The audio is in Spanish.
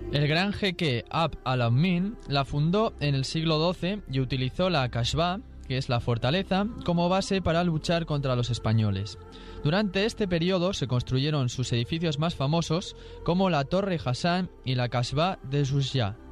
El gran jeque Abd al-Amin la fundó en el siglo XII y utilizó la Kasbah, que es la fortaleza, como base para luchar contra los españoles. Durante este periodo se construyeron sus edificios más famosos, como la Torre Hassan y la Kasbah de Shujah.